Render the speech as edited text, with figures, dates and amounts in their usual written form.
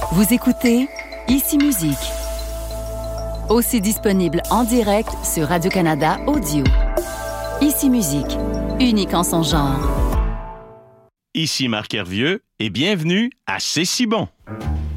Vous écoutez Ici Musique, aussi disponible en direct sur Radio-Canada Audio. Ici Musique, unique en son genre. Ici Marc Hervieux et bienvenue à C'est si bon.